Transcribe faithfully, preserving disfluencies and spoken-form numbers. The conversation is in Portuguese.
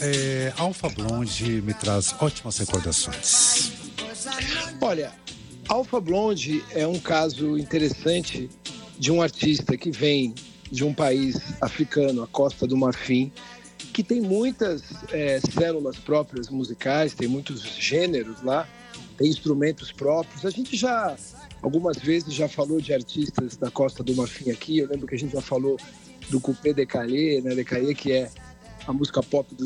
é, Alpha Blondy me traz ótimas recordações. Olha, Alpha Blondy é um caso interessante de um artista que vem de um país africano, a Costa do Marfim, que tem muitas é, células próprias musicais, tem muitos gêneros lá, tem instrumentos próprios. A gente já, algumas vezes, já falou de artistas da Costa do Marfim aqui. Eu lembro que a gente já falou do Coupé de Calais, né, de Calais, que é a música pop do